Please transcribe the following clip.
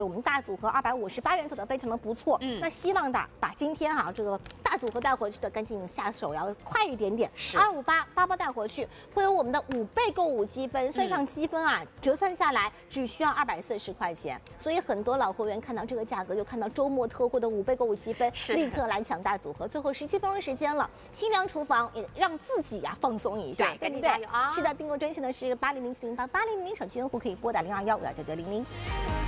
我们大组合258元走的非常的不错，那希望把今天这个大组合带回去的，赶紧下手要快一点点。 是 258包包带回去，会有我们的5倍购物积分，算上积分折算下来只需要240块钱。所以很多老会员看到这个价格，又看到周末特惠的5倍购物积分，立刻来抢大组合。最后17分钟的时间了，清凉厨房也让自己放松一下，对不对？是的，订购专线的是8007088000，手机用户可以拨打021-5199000。